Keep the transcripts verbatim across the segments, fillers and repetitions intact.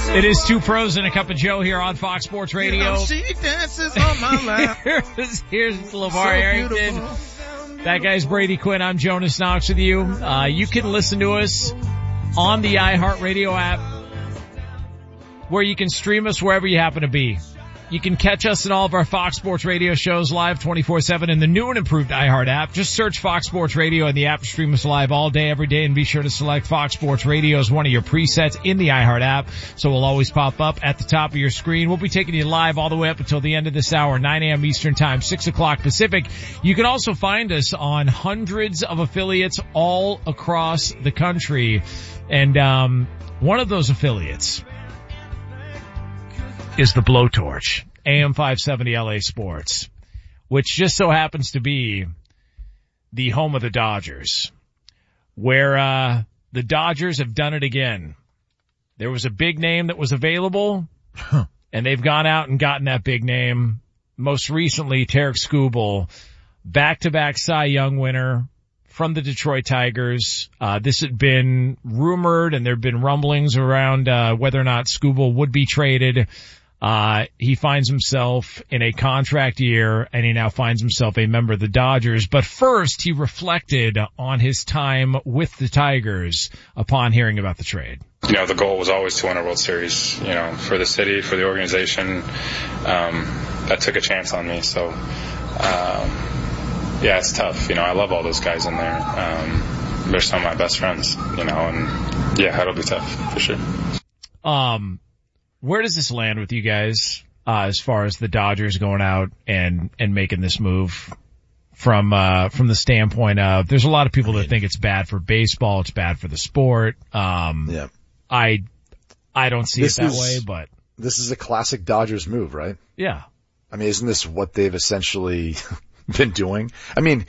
It is Two Pros and a Cup of Joe here on Fox Sports Radio. You know, she dances on my lap. here's, here's LeVar So Arrington. beautiful. That guy's Brady Quinn. I'm Jonas Knox with you. Uh, you can listen to us on the iHeartRadio app, where you can stream us wherever you happen to be. You can catch us in all of our Fox Sports Radio shows live twenty-four seven in the new and improved iHeart app. Just search Fox Sports Radio in the app, stream us live all day, every day, and be sure to select Fox Sports Radio as one of your presets in the iHeart app, so we'll always pop up at the top of your screen. We'll be taking you live all the way up until the end of this hour, nine a.m. Eastern Time, six o'clock Pacific. You can also find us on hundreds of affiliates all across the country, and um one of those affiliates is the Blowtorch, A M five seventy L A Sports, which just so happens to be the home of the Dodgers, where uh the Dodgers have done it again. There was a big name that was available, and they've gone out and gotten that big name. Most recently, Tarik Skubal, back-to-back Cy Young winner from the Detroit Tigers. Uh this had been rumored, and there had been rumblings around uh whether or not Skubal would be traded. Uh, he finds himself in a contract year, and he now finds himself a member of the Dodgers. But first, he reflected on his time with the Tigers upon hearing about the trade. You know, the goal was always to win a World Series, you know, for the city, for the organization. Um, that took a chance on me. So, um, yeah, it's tough. You know, I love all those guys in there. Um, they're some of my best friends, you know, and yeah, it'll be tough for sure. Um, Where does this land with you guys, uh, as far as the Dodgers going out and, and making this move from, uh, from the standpoint of, there's a lot of people that think it's bad for baseball, it's bad for the sport. Um, yeah. I, I don't see this it that is, way, but. This is a classic Dodgers move, right? Yeah. I mean, isn't this what they've essentially been doing? I mean,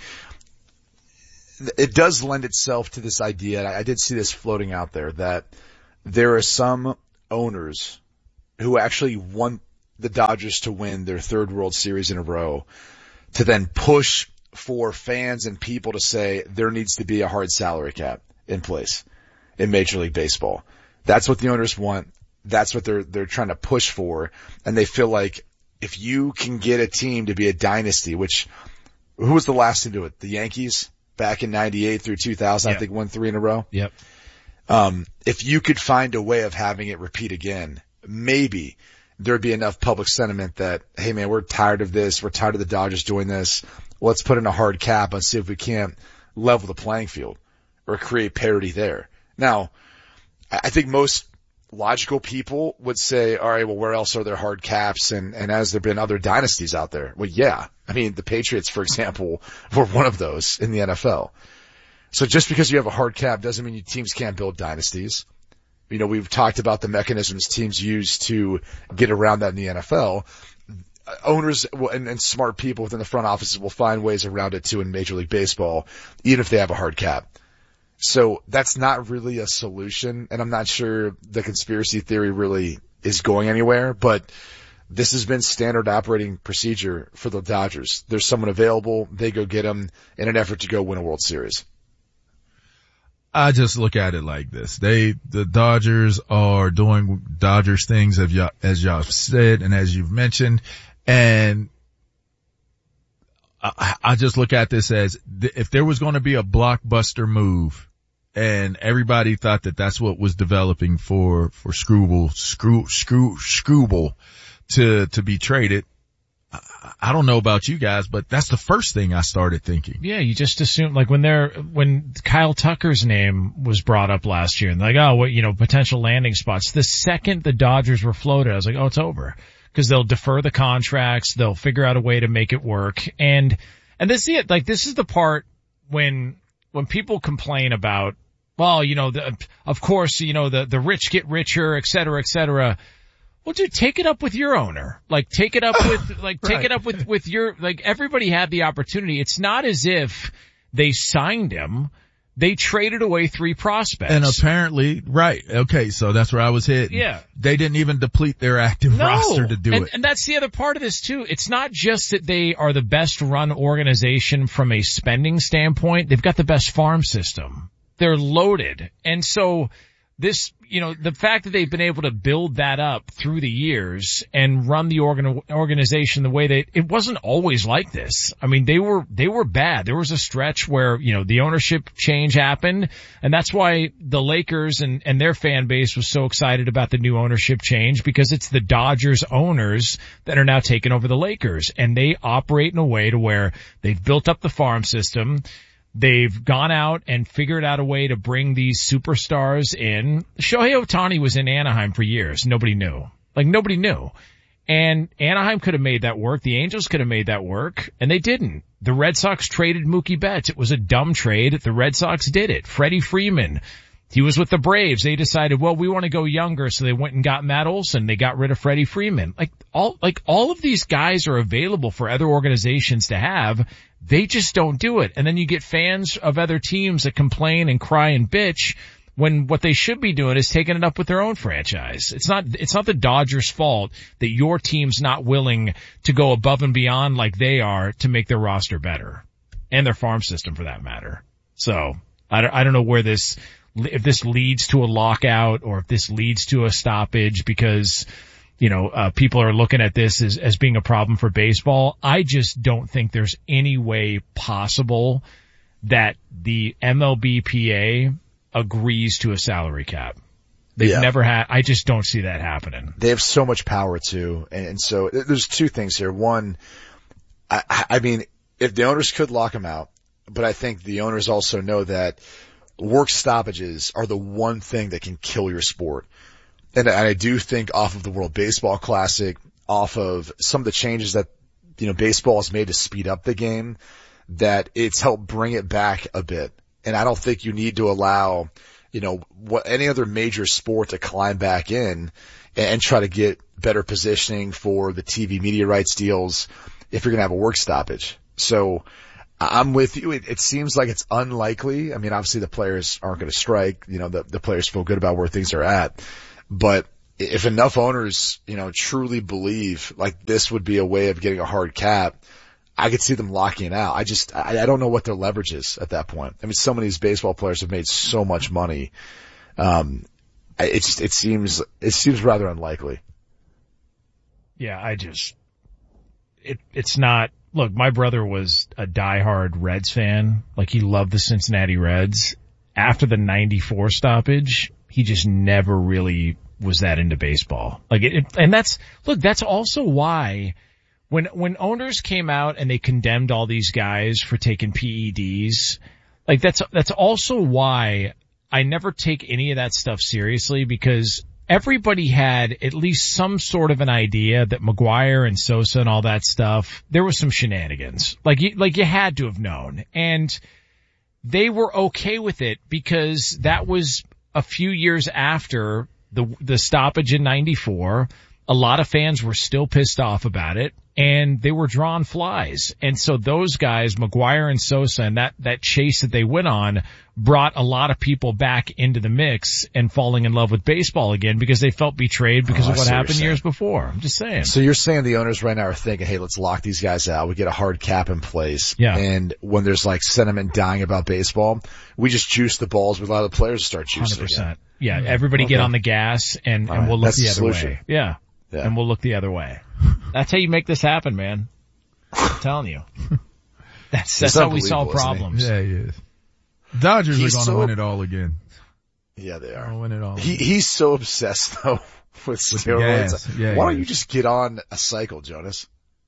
it does lend itself to this idea, and I did see this floating out there, that there are some owners who actually want the Dodgers to win their third World Series in a row, to then push for fans and people to say there needs to be a hard salary cap in place in Major League Baseball. That's what the owners want. That's what they're, they're trying to push for. And they feel like if you can get a team to be a dynasty, which, who was the last to do it? The Yankees back in ninety-eight through two thousand, yep. I think won three in a row. Yep. Um, if you could find a way of having it repeat again, maybe there'd be enough public sentiment that, hey man, we're tired of this. We're tired of the Dodgers doing this. Let's put in a hard cap and see if we can't level the playing field or create parity there. Now, I think most logical people would say, all right, well, where else are there hard caps? And, and has there been other dynasties out there? Well, yeah. I mean, the Patriots, for example, were one of those in the N F L. So just because you have a hard cap doesn't mean your teams can't build dynasties. You know, we've talked about the mechanisms teams use to get around that in the N F L. Owners and, and smart people within the front offices will find ways around it too in Major League Baseball, even if they have a hard cap. So that's not really a solution, and I'm not sure the conspiracy theory really is going anywhere, but this has been standard operating procedure for the Dodgers. There's someone available, they go get him in an effort to go win a World Series. I just look at it like this. They, the Dodgers are doing Dodgers things as y'all, as y'all said and as you've mentioned. And I, I just look at this as th- if there was going to be a blockbuster move and everybody thought that that's what was developing for, for Skubal, Screw, Screw, Skubal to, to be traded. I don't know about you guys, but that's the first thing I started thinking. Yeah, you just assume, like when they're, when Kyle Tucker's name was brought up last year and like, oh, what, you know, potential landing spots. The second the Dodgers were floated, I was like, oh, it's over. Cause they'll defer the contracts. They'll figure out a way to make it work. And, and this is it. Like this is the part when, when people complain about, well, you know, the, of course, you know, the, the rich get richer, et cetera, et cetera. Well, dude, take it up with your owner. Like, take it up with, like, take Right. it up with, with your, like, everybody had the opportunity. It's not as if they signed him. They traded away three prospects. And apparently, right. Okay. So that's where I was hitting. Yeah. They didn't even deplete their active no. roster to do and, it. And that's the other part of this too. It's not just that they are the best run organization from a spending standpoint. They've got the best farm system. They're loaded. And so this, you know, the fact that they've been able to build that up through the years and run the organ, organization the way they, it wasn't always like this. I mean, they were, they were bad. There was a stretch where, you know, the ownership change happened, and that's why the Lakers and, and their fan base was so excited about the new ownership change, because it's the Dodgers owners that are now taking over the Lakers, and they operate in a way to where they've built up the farm system. They've gone out and figured out a way to bring these superstars in. Shohei Ohtani was in Anaheim for years. Nobody knew. Like, nobody knew. And Anaheim could have made that work. The Angels could have made that work, and they didn't. The Red Sox traded Mookie Betts. It was a dumb trade. The Red Sox did it. Freddie Freeman, he was with the Braves. They decided, well, we want to go younger, so they went and got Matt Olson. They got rid of Freddie Freeman. Like, all, like, all of these guys are available for other organizations to have. They just don't do it. And then you get fans of other teams that complain and cry and bitch when what they should be doing is taking it up with their own franchise. It's not, it's not the Dodgers' fault that your team's not willing to go above and beyond like they are to make their roster better, and their farm system for that matter. So I don't, I don't know where this, if this leads to a lockout or if this leads to a stoppage, because you know, uh, people are looking at this as, as being a problem for baseball. I just don't think there's any way possible that the M L B P A agrees to a salary cap. They've Yeah. never had, I just don't see that happening. They have so much power too. And, and so there's two things here. One, I, I mean, if the owners could lock them out, but I think the owners also know that work stoppages are the one thing that can kill your sport. And I do think off of the World Baseball Classic, off of some of the changes that, you know, baseball has made to speed up the game, that it's helped bring it back a bit. And I don't think you need to allow, you know, what any other major sport to climb back in and, and try to get better positioning for the T V media rights deals if you're going to have a work stoppage. So I'm with you. It, it seems like it's unlikely. I mean, obviously the players aren't going to strike. You know, the, the players feel good about where things are at. But if enough owners, you know, truly believe like this would be a way of getting a hard cap, I could see them locking it out. I just, I, I don't know what their leverage is at that point. I mean, some of these baseball players have made so much money. Um, it just, it seems, it seems rather unlikely. Yeah, I just, it, it's not, look, my brother was a diehard Reds fan. Like, he loved the Cincinnati Reds. After the ninety-four stoppage, he just never really was that into baseball. Like it, it, and that's, look, that's also why when, when owners came out and they condemned all these guys for taking P E Ds, like that's, that's also why I never take any of that stuff seriously, because everybody had at least some sort of an idea that McGuire and Sosa and all that stuff, there was some shenanigans. Like you, like you had to have known. And they were okay with it because that was a few years after the the stoppage in ninety-four. A lot of fans were still pissed off about it, and they were drawing flies. And so those guys, McGuire and Sosa, and that, that chase that they went on brought a lot of people back into the mix and falling in love with baseball again because they felt betrayed because oh, of what happened what years before. I'm just saying. So you're saying the owners right now are thinking, hey, let's lock these guys out. We get a hard cap in place. Yeah. And when there's like sentiment dying about baseball, we just juice the balls. We allow the players to start juicing one hundred percent. again. Yeah, everybody okay. get on the gas and, and right. we'll look That's the the other solution. way. Yeah. Yeah. And we'll look the other way. That's how you make this happen, man. I'm telling you. That's, that's how we solve unbelievable, isn't problems. Yeah, he is. Dodgers He's are going to so- win it all again. Yeah, they Going are. to win it all. He, he's so obsessed though with With the steroids. gas. Yeah, Why he don't you is. just get on a cycle, Jonas?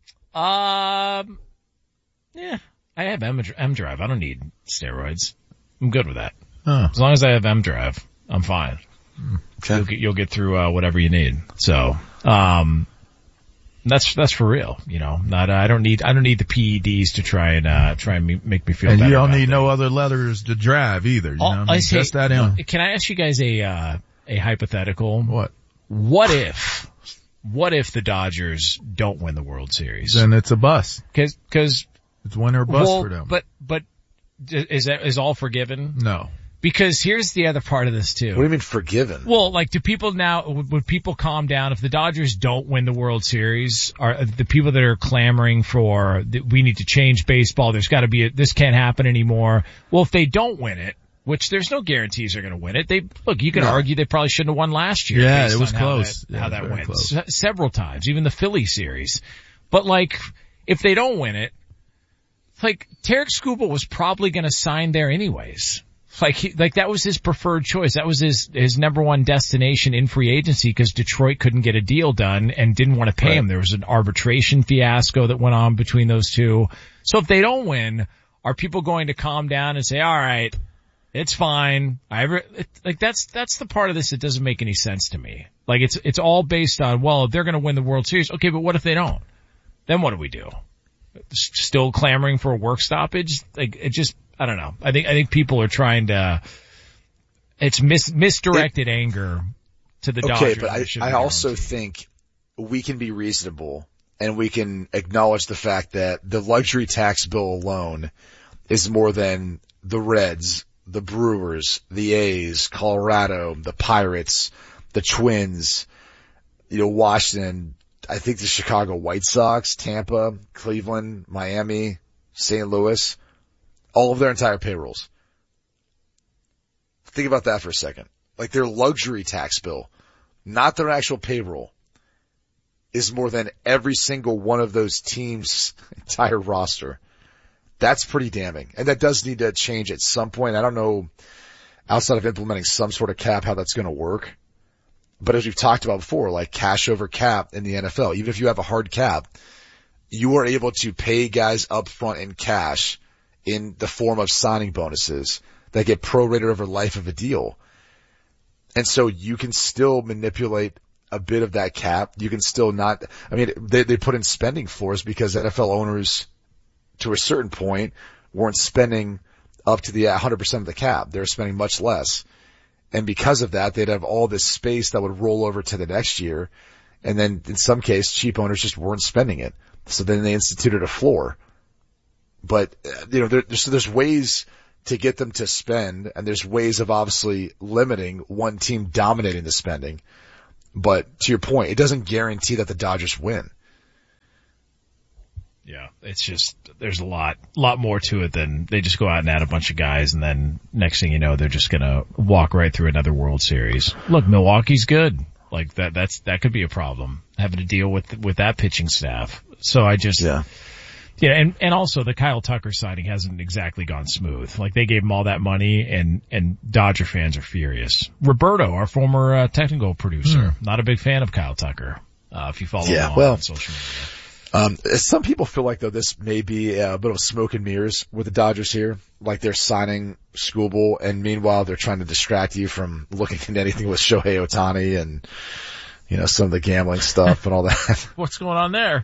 Um, yeah, I have M, M Drive. I don't need steroids. I'm good with that. Huh. As long as I have M Drive, I'm fine. Okay. You'll get, you'll get through, uh, whatever you need. So, um, that's, that's for real, you know, not, uh, I don't need, I don't need the P E Ds to try and, uh, try and me, make me feel And better. you don't about need things. no other letters to drive either. You Oh, know? I I say- Just that in. Can I ask you guys a, uh, a hypothetical? What? What if, what if the Dodgers don't win the World Series? Then it's a bus. Cause, cause, It's win or bust well, for them. but, but, is that, is all forgiven? no. Because here's the other part of this too. What do you mean forgiven? Well, like, do people now, would people calm down if the Dodgers don't win the World Series? Are the people that are clamoring for, we need to change baseball, there's gotta be a, this can't happen anymore. Well, if they don't win it, which there's no guarantees they're going to win it. They look, you can No. argue they probably shouldn't have won last year. Yeah, based it was on how close. that, Yeah, how that very went close. Se- several times, even the Philly series. But like, if they don't win it, like Tarek Skubal was probably going to sign there anyways. Like, he, like that was his preferred choice. That was his his number one destination in free agency because Detroit couldn't get a deal done and didn't want to pay Right. him. There was an arbitration fiasco that went on between those two. So if they don't win, are people going to calm down and say, "All right, it's fine"? I ever it, like that's that's the part of this that doesn't make any sense to me. Like it's it's all based on, well, they're going to win the World Series. Okay, but what if they don't? Then what do we do? S- Still clamoring for a work stoppage? Like it just. I don't know. I think, I think people are trying to, it's mis, misdirected it, anger to the Dodgers. Okay, but I, I also think we can be reasonable and we can acknowledge the fact that the luxury tax bill alone is more than the Reds, the Brewers, the A's, Colorado, the Pirates, the Twins, you know, Washington, I think the Chicago White Sox, Tampa, Cleveland, Miami, Saint Louis. All of their entire payrolls. Think about that for a second. Like their luxury tax bill, not their actual payroll, is more than every single one of those teams' entire roster. That's pretty damning. And that does need to change at some point. I don't know, outside of implementing some sort of cap, how that's going to work. But as we've talked about before, like cash over cap in the N F L, even if you have a hard cap, you are able to pay guys up front in cash in the form of signing bonuses that get prorated over the life of a deal. And so you can still manipulate a bit of that cap. You can still not, I mean, they, they put in spending floors because N F L owners to a certain point weren't spending up to the one hundred percent of the cap. They were spending much less. And because of that, they'd have all this space that would roll over to the next year. And then in some case, cheap owners just weren't spending it. So then they instituted a floor. But, you know, there, there's, there's ways to get them to spend, and there's ways of obviously limiting one team dominating the spending. But to your point, it doesn't guarantee that the Dodgers win. Yeah, it's just, there's a lot, lot more to it than they just go out and add a bunch of guys and then next thing you know, they're just gonna walk right through another World Series. Look, Milwaukee's good. Like that, that's, that could be a problem, having to deal with, with that pitching staff. So I just, Yeah. Yeah, and, and also the Kyle Tucker signing hasn't exactly gone smooth. Like they gave him all that money and, and Dodger fans are furious. Roberto, our former uh, technical producer, hmm. not a big fan of Kyle Tucker, uh, if you follow yeah, him well, on social media. Um, some people feel like though this may be a bit of smoke and mirrors with the Dodgers here. Like they're signing Skubal and meanwhile they're trying to distract you from looking at anything with Shohei Ohtani and, you know, some of the gambling stuff and all that. What's going on there?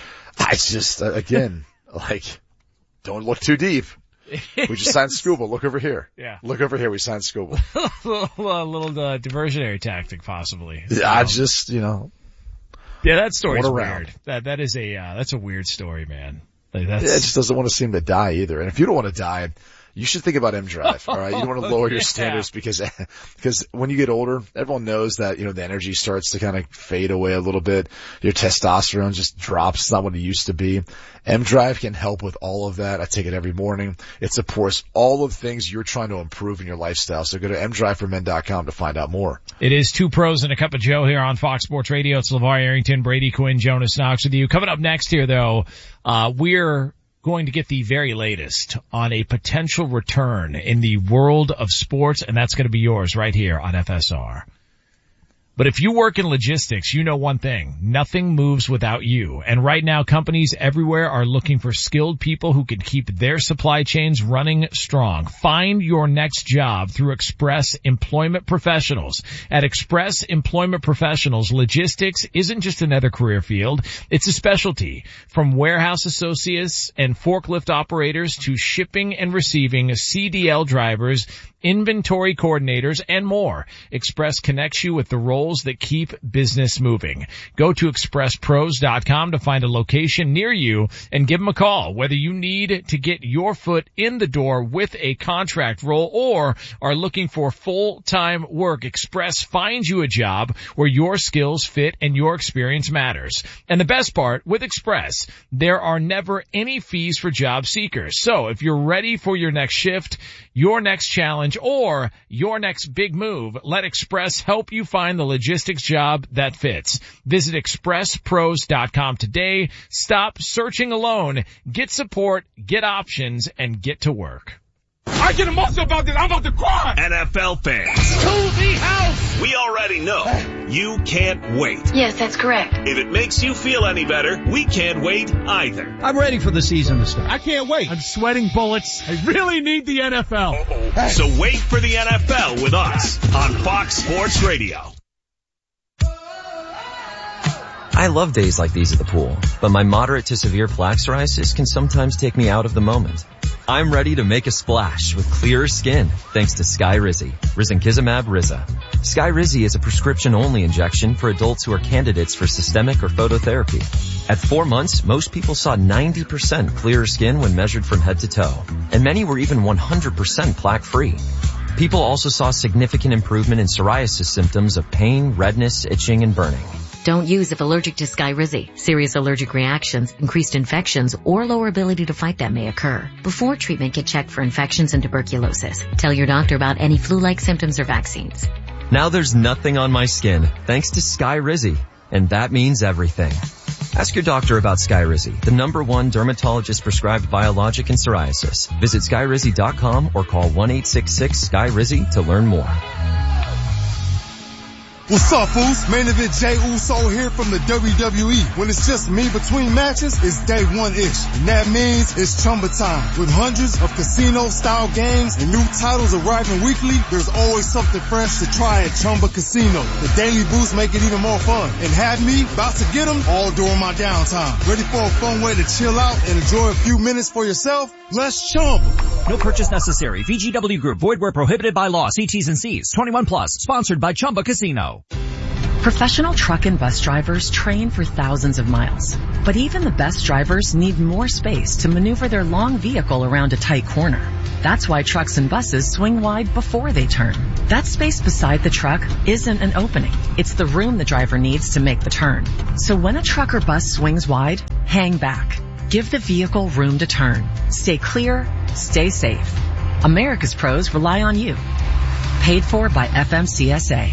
I just, uh, again, like, don't look too deep. We just signed Skubal. Look over here. Yeah. Look over here. We signed Skubal. a little, a little uh, diversionary tactic, possibly. Yeah, I just, you know. Yeah, that story's What a weird. round. That that is a uh, that's a weird story, man. Like that's Yeah, it just doesn't want to seem to die either. And if you don't want to die, you should think about M Drive. All right, you don't want to lower your Yeah. standards because because when you get older, everyone knows that you know the energy starts to kind of fade away a little bit. Your testosterone just drops. It's not what it used to be. M Drive can help with all of that. I take it every morning. It supports all of the things you're trying to improve in your lifestyle. So go to m drive for men dot com to find out more. It is Two Pros and a Cup of Joe here on Fox Sports Radio. It's LeVar Arrington, Brady Quinn, Jonas Knox with you. Coming up next here, though, uh, we're going to get the very latest on a potential return in the world of sports, and that's going to be yours right here on F S R. But if you work in logistics, you know one thing. Nothing moves without you. And right now, companies everywhere are looking for skilled people who can keep their supply chains running strong. Find your next job through Express Employment Professionals. At Express Employment Professionals, logistics isn't just another career field. It's a specialty. From warehouse associates and forklift operators to shipping and receiving C D L drivers, inventory coordinators, and more. Express connects you with the roles that keep business moving. Go to express pros dot com to find a location near you and give them a call. Whether you need to get your foot in the door with a contract role or are looking for full-time work, Express finds you a job where your skills fit and your experience matters. And the best part, with Express, there are never any fees for job seekers. So if you're ready for your next shift, your next challenge, challenge, or your next big move, let Express help you find the logistics job that fits. Visit express pros dot com today. Stop searching alone. Get support, get options, and get to work. I get emotional about this. I'm about to cry. N F L fans. To the house. We already know you can't wait. Yes, that's correct. If it makes you feel any better, we can't wait either. I'm ready for the season to start. I can't wait. I'm sweating bullets. I really need the N F L. Uh-oh. So wait for the N F L with us on Fox Sports Radio. I love days like these at the pool, but my moderate to severe plaque psoriasis can sometimes take me out of the moment. I'm ready to make a splash with clearer skin thanks to Skyrizi, Risankizumab Riza. Skyrizi is a prescription-only injection for adults who are candidates for systemic or phototherapy. At four months, most people saw ninety percent clearer skin when measured from head to toe, and many were even one hundred percent plaque-free. People also saw significant improvement in psoriasis symptoms of pain, redness, itching, and burning. Don't use if allergic to Skyrizi. Serious allergic reactions, increased infections, or lower ability to fight them may occur. Before treatment, get checked for infections and tuberculosis. Tell your doctor about any flu-like symptoms or vaccines. Now there's nothing on my skin thanks to Skyrizi, and that means everything. Ask your doctor about Skyrizi, the number one dermatologist prescribed biologic in psoriasis. Visit skyrizi dot com or call one eight six six Sky Rizzi to learn more. What's up, fools? Main event Jey Uso here from the W W E. When it's just me between matches, it's day one-ish. And that means it's Chumba time. With hundreds of casino-style games and new titles arriving weekly, there's always something fresh to try at Chumba Casino. The daily boosts make it even more fun. And have me about to get them all during my downtime. Ready for a fun way to chill out and enjoy a few minutes for yourself? Let's Chumba. No purchase necessary. V G W Group. Void where prohibited by law. See T's and C's. twenty-one plus. Sponsored by Chumba Casino. Professional truck and bus drivers train for thousands of miles. But even the best drivers need more space to maneuver their long vehicle around a tight corner. That's why trucks and buses swing wide before they turn. That space beside the truck isn't an opening. It's the room the driver needs to make the turn. So when a truck or bus swings wide, hang back. Give the vehicle room to turn. Stay clear, stay safe. America's pros rely on you. Paid for by F M C S A.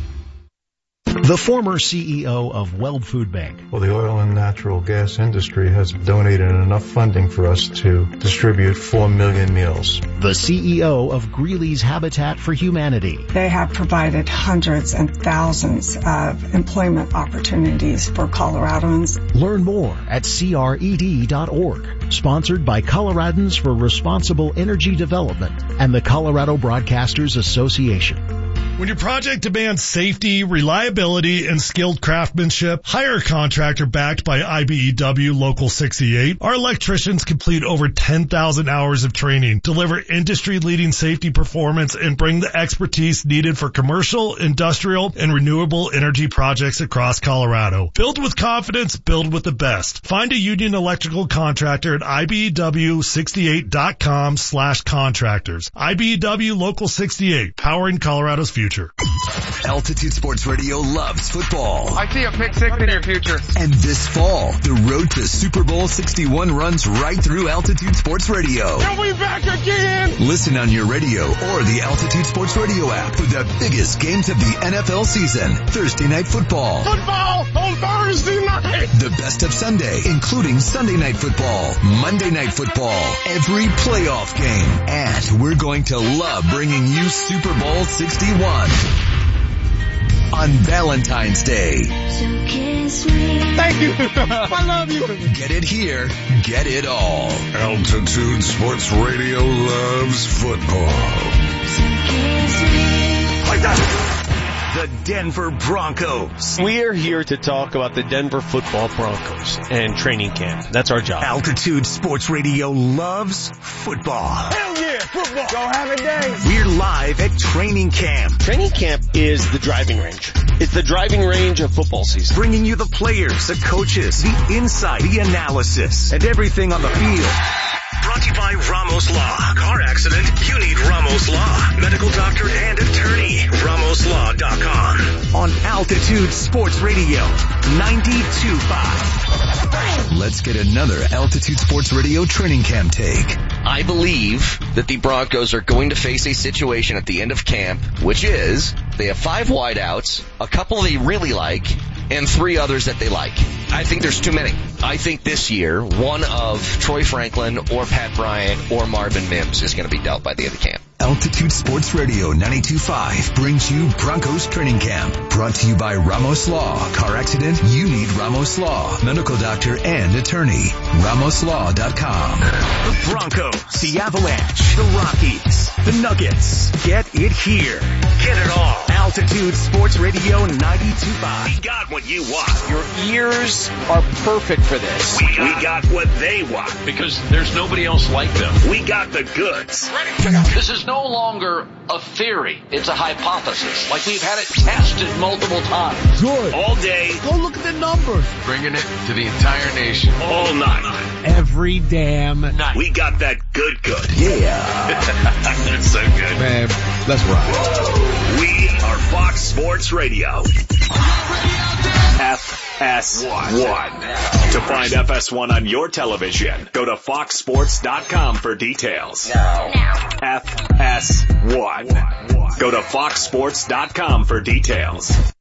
The former C E O of Weld Food Bank. Well, the oil and natural gas industry has donated enough funding for us to distribute four million meals. The C E O of Greeley's Habitat for Humanity. They have provided hundreds and thousands of employment opportunities for Coloradans. Learn more at C R E D dot org. Sponsored by Coloradans for Responsible Energy Development and the Colorado Broadcasters Association. When your project demands safety, reliability, and skilled craftsmanship, hire a contractor backed by I B E W Local sixty-eight. Our electricians complete over ten thousand hours of training, deliver industry-leading safety performance, and bring the expertise needed for commercial, industrial, and renewable energy projects across Colorado. Build with confidence, build with the best. Find a union electrical contractor at I B E W sixty-eight dot com slash contractors. I B E W Local sixty-eight, powering Colorado's future. Altitude Sports Radio loves football. I see a pick six in your future. And this fall, the road to Super Bowl sixty-one runs right through Altitude Sports Radio. And we back again! Listen on your radio or the Altitude Sports Radio app for the biggest games of the N F L season. Thursday Night Football. Football on Thursday night! The best of Sunday, including Sunday Night Football, Monday Night Football, every playoff game. And we're going to love bringing you Super Bowl sixty-one. On Valentine's Day. Thank you. I love you. Get it here. Get it all. Altitude Sports Radio loves football. Like that. The Denver Broncos. We are here to talk about the Denver Football Broncos and training camp. That's our job. Altitude Sports Radio loves football. Hell yeah, football. Go have a day. We're live at training camp. Training camp is the driving range. It's the driving range of football season. Bringing you the players, the coaches, the insight, the analysis, and everything on the field. Brought to you by Ramos Law. Car accident? You need Ramos Law. Medical doctor and attorney. Ramos Law dot com. On Altitude Sports Radio, ninety-two point five. Let's get another Altitude Sports Radio training camp take. I believe that the Broncos are going to face a situation at the end of camp, which is they have five wideouts, a couple they really like, and three others that they like. I think there's too many. I think this year, one of Troy Franklin or Pat Bryant or Marvin Mims is going to be dealt by the end of camp. Altitude Sports Radio ninety-two point five brings you Broncos Training Camp. Brought to you by Ramos Law. Car accident? You need Ramos Law. Medical doctor and attorney. Ramos Law dot com. The Broncos, the Avalanche, the Rockies, the Nuggets. Get it here. Get it all. Altitude Sports Radio ninety-two point five. We got what you want. Your ears are perfect for this. We got, we got what they want. Because there's nobody else like them. We got the goods. This is no longer a theory. It's a hypothesis. Like we've had it tested multiple times. Good. All day. Go look at the numbers. Bringing it to the entire nation. All night. Every damn night. We got that good good. Yeah. That's so good. Man, let's ride. We are Fox Sports Radio. F S one. To find F S one on your television, go to fox sports dot com for details. Now. F S one. Go to fox sports dot com for details.